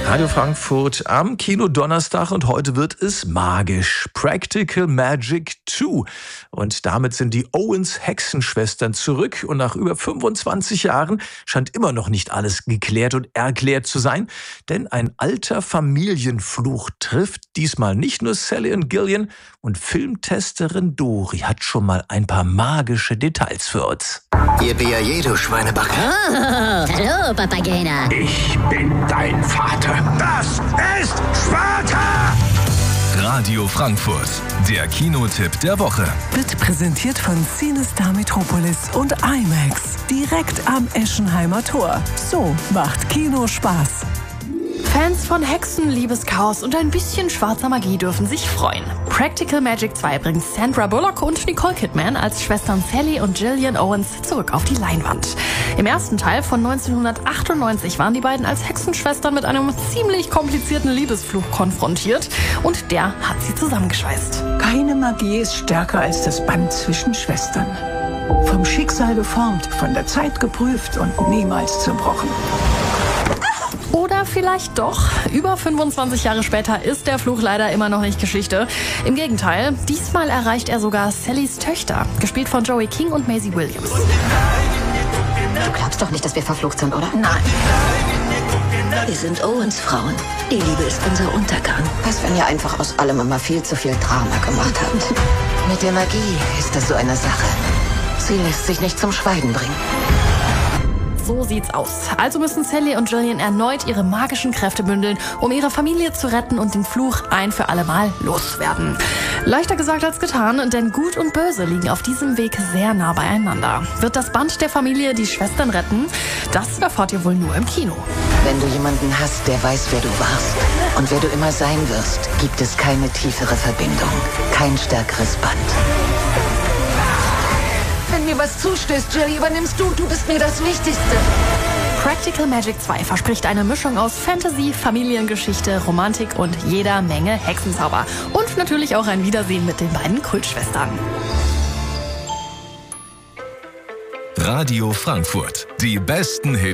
Radio Frankfurt am Kino Donnerstag und heute wird es magisch. Practical Magic 2. Und damit sind die Owens-Hexenschwestern zurück und nach über 25 Jahren scheint immer noch nicht alles geklärt und erklärt zu sein. Denn ein alter Familienfluch trifft diesmal nicht nur Sally und Gillian und Filmtesterin Dori hat schon mal ein paar magische Details für uns. Yippie, du Schweinebacke. Oh, hallo, Papagena. Ich bin dein Vater. Das ist Sparta! Radio Frankfurt, der Kinotipp der Woche. Wird präsentiert von CineStar Metropolis und IMAX. Direkt am Eschenheimer Tor. So macht Kino Spaß. Fans von Hexen, Liebeschaos und ein bisschen schwarzer Magie dürfen sich freuen. Practical Magic 2 bringt Sandra Bullock und Nicole Kidman als Schwestern Sally und Gillian Owens zurück auf die Leinwand. Im ersten Teil von 1998 waren die beiden als Hexenschwestern mit einem ziemlich komplizierten Liebesfluch konfrontiert und der hat sie zusammengeschweißt. Keine Magie ist stärker als das Band zwischen Schwestern. Vom Schicksal geformt, von der Zeit geprüft und niemals zerbrochen. Oder vielleicht doch. Über 25 Jahre später ist der Fluch leider immer noch nicht Geschichte. Im Gegenteil, diesmal erreicht er sogar Sallys Töchter, gespielt von Joey King und Maisie Williams. Du glaubst doch nicht, dass wir verflucht sind, oder? Nein. Wir sind Owens Frauen. Die Liebe ist unser Untergang. Was, wenn ihr einfach aus allem immer viel zu viel Drama gemacht habt? Mit der Magie ist das so eine Sache. Sie lässt sich nicht zum Schweigen bringen. So sieht's aus. Also müssen Sally und Gillian erneut ihre magischen Kräfte bündeln, um ihre Familie zu retten und den Fluch ein für alle Mal loswerden. Leichter gesagt als getan, denn Gut und Böse liegen auf diesem Weg sehr nah beieinander. Wird das Band der Familie die Schwestern retten? Das erfahrt ihr wohl nur im Kino. Wenn du jemanden hast, der weiß, wer du warst und wer du immer sein wirst, gibt es keine tiefere Verbindung, kein stärkeres Band. Wenn mir was zustößt, Jill, übernimmst du. Du bist mir das Wichtigste. Practical Magic 2 verspricht eine Mischung aus Fantasy, Familiengeschichte, Romantik und jeder Menge Hexenzauber. Und natürlich auch ein Wiedersehen mit den beiden Kultschwestern. Radio Frankfurt, die besten Hits.